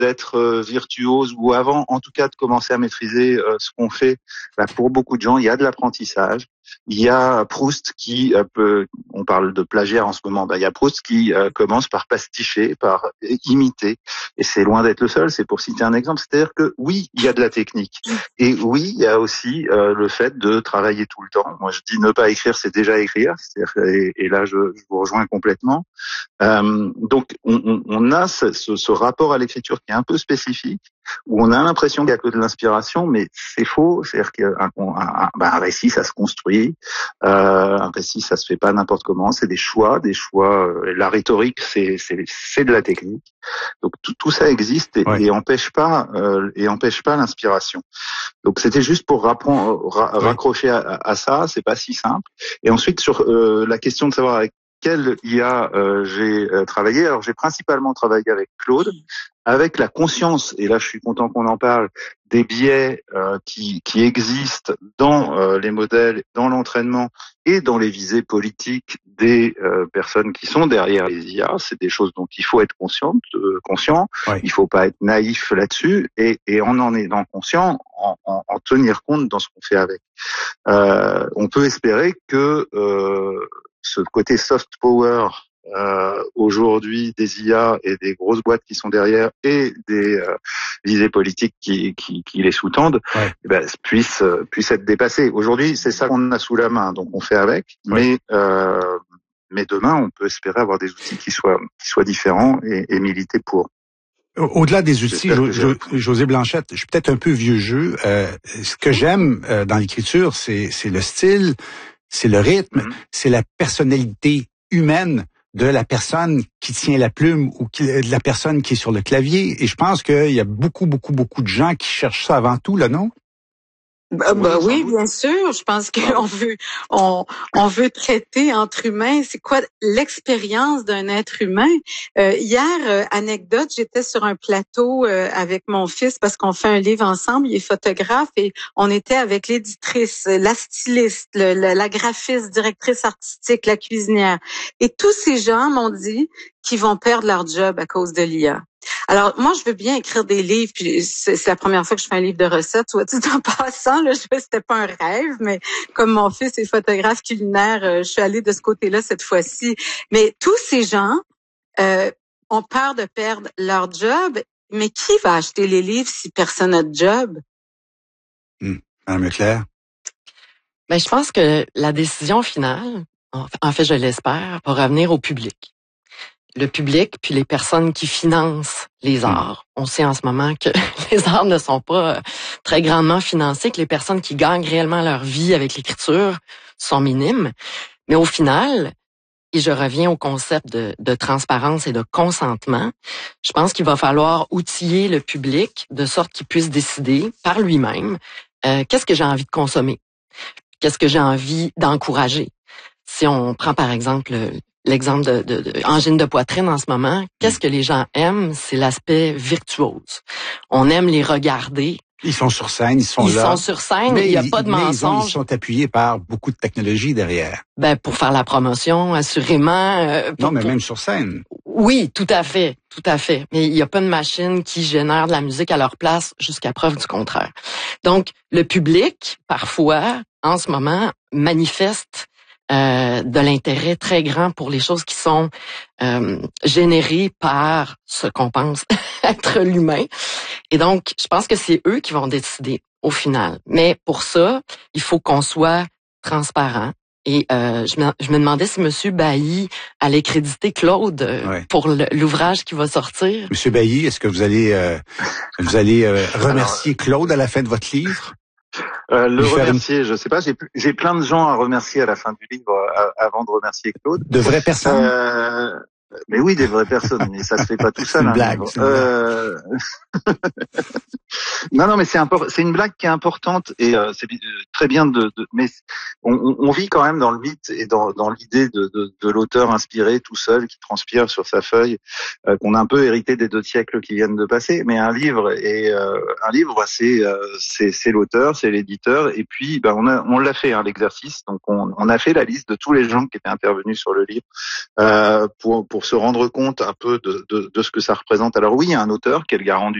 d'être virtuose ou avant, en tout cas, de commencer à maîtriser ce qu'on fait, pour beaucoup de gens, il y a de l'apprentissage. Il y a Proust qui on parle de plagiat en ce moment, il y a Proust qui commence par pasticher, par imiter, et c'est loin d'être le seul, c'est pour citer un exemple, c'est-à-dire que oui, il y a de la technique, et oui, il y a aussi le fait de travailler tout le temps. Moi, je dis ne pas écrire, c'est déjà écrire, c'est-à-dire, et là, je vous rejoins complètement. Donc, on a ce rapport à l'écriture qui est un peu spécifique, où on a l'impression qu'il y a que de l'inspiration, mais c'est faux. C'est-à-dire qu'un récit, ça se construit. Un récit, ça se fait pas n'importe comment. C'est des choix. La rhétorique, c'est de la technique. Donc tout ça existe et empêche pas l'inspiration. Donc c'était juste pour raccrocher à ça. C'est pas si simple. Et ensuite sur la question de savoir avec quelle IA j'ai travaillé. Alors j'ai principalement travaillé avec Claude, avec la conscience, et là je suis content qu'on en parle, des biais qui existent dans les modèles, dans l'entraînement et dans les visées politiques des personnes qui sont derrière les IA. C'est des choses dont il faut être conscient. Il faut pas être naïf là-dessus, et en étant conscient, en tenir compte dans ce qu'on fait avec. On peut espérer que ce côté soft power aujourd'hui des IA et des grosses boîtes qui sont derrière et des visées politiques qui les sous-tendent, puisse être dépassé. Aujourd'hui, c'est ça qu'on a sous la main, donc on fait avec. Mais demain, on peut espérer avoir des outils qui soient différents et militer pour. Au-delà des outils, José Blanchette, je suis peut-être un peu vieux jeu. Ce que j'aime dans l'écriture, c'est le style, c'est le rythme, c'est la personnalité humaine de la personne qui tient la plume ou de la personne qui est sur le clavier. Et je pense qu'il y a beaucoup de gens qui cherchent ça avant tout, là, non? Oui, bien sûr. Je pense qu'on veut traiter entre humains. C'est quoi l'expérience d'un être humain? Hier, anecdote, j'étais sur un plateau avec mon fils parce qu'on fait un livre ensemble. Il est photographe et on était avec l'éditrice, la styliste, la graphiste, directrice artistique, la cuisinière. Et tous ces gens m'ont dit qu'ils vont perdre leur job à cause de l'IA. Alors, moi, je veux bien écrire des livres, puis c'est la première fois que je fais un livre de recettes, soit tout en passant, là, c'était pas un rêve, mais comme mon fils est photographe culinaire, je suis allée de ce côté-là cette fois-ci. Mais tous ces gens ont peur de perdre leur job, mais qui va acheter les livres si personne n'a de job? Madame Leclerc? Ben, je pense que la décision finale, en fait, je l'espère, va revenir au public. Le public, puis les personnes qui financent les arts. On sait en ce moment que les arts ne sont pas très grandement financés, que les personnes qui gagnent réellement leur vie avec l'écriture sont minimes. Mais au final, et je reviens au concept de transparence et de consentement, je pense qu'il va falloir outiller le public de sorte qu'il puisse décider par lui-même qu'est-ce que j'ai envie de consommer, qu'est-ce que j'ai envie d'encourager. Si on prend par exemple l'exemple de angine de poitrine en ce moment, qu'est-ce que les gens aiment? C'est l'aspect virtuose. On aime les regarder. Ils sont sur scène, ils sont là. Ils sont sur scène, il n'y a pas de mensonge. Ils sont appuyés par beaucoup de technologie derrière. Ben, pour faire la promotion, assurément. Même sur scène. Oui, tout à fait. Mais il n'y a pas de machine qui génère de la musique à leur place jusqu'à preuve du contraire. Donc, le public, parfois, en ce moment, manifeste de l'intérêt très grand pour les choses qui sont générées par ce qu'on pense être l'humain. Et donc, je pense que c'est eux qui vont décider au final. Mais pour ça, il faut qu'on soit transparent. Et je me demandais si Monsieur Bailly allait créditer Claude pour l'ouvrage qui va sortir. Monsieur Bailly, est-ce que vous allez remercier Claude à la fin de votre livre? Remercier, je sais pas, j'ai plein de gens à remercier à la fin du livre avant de remercier Claude. De vraies personnes? Mais oui, des vraies personnes, mais ça se fait pas tout seul. C'est une blague. Non, mais c'est une blague qui est importante et c'est très bien mais on vit quand même dans le mythe et dans l'idée de l'auteur inspiré tout seul qui transpire sur sa feuille, qu'on a un peu hérité des 2 siècles qui viennent de passer. Mais un livre c'est l'auteur, c'est l'éditeur et puis on l'a fait l'exercice. Donc on a fait la liste de tous les gens qui étaient intervenus sur le livre pour se rendre compte un peu de ce que ça représente. Alors oui, il y a un auteur qui est le garant du